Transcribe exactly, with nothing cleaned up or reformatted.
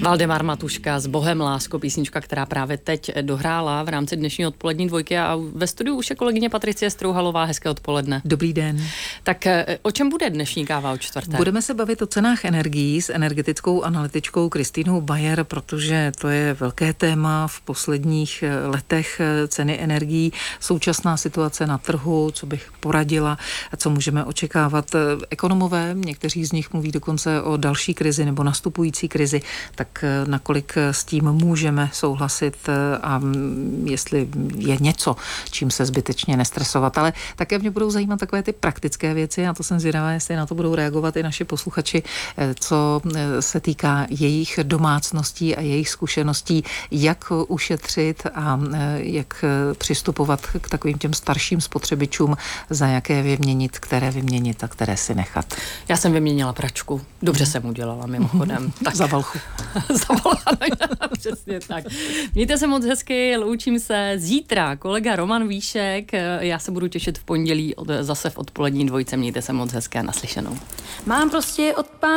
Valdemar Matuška s Bohem lásko, písnička, která právě teď dohrála v rámci dnešní odpolední dvojky a ve studiu už je kolegyně Patricie Strouhalová. Hezké odpoledne. Dobrý den. Tak o čem bude dnešní káva o čtvrté? Budeme se bavit o cenách energií s energetickou analytičkou Kristýnou Bayer, protože to je velké téma v posledních letech, ceny energií, současná situace na trhu, co bych poradila, co můžeme očekávat. Ekonomové, někteří z nich mluví dokonce o další krizi nebo nastupující krizi, tak nakolik s tím můžeme souhlasit a jestli je něco, čím se zbytečně nestresovat. Ale také mě budou zajímat takové ty praktické věci a to jsem zvědavá, jestli na to budou reagovat i naši posluchači, co se týká jejich domácností a jejich zkušeností, jak ušetřit a jak přistupovat k takovým těm starším spotřebičům, za jaké vyměnit, které vyměnit a které si nechat. Já jsem vyměnila pračku. Dobře jsem udělala mimochodem. Tak. Za Valchu. Zavoláno, přesně tak. Mějte se moc hezky, loučím se. Zítra kolega Roman Víšek, já se budu těšit v pondělí zase v odpolední dvojce. Mějte se moc hezky a naslyšenou. Mám prostě od